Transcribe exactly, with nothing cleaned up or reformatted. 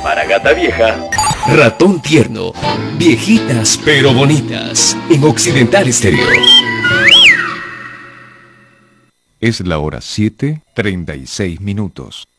Para gata vieja, ratón tierno. Viejitas pero bonitas. En Occidental Estéreo. Es la hora siete, treinta y seis minutos.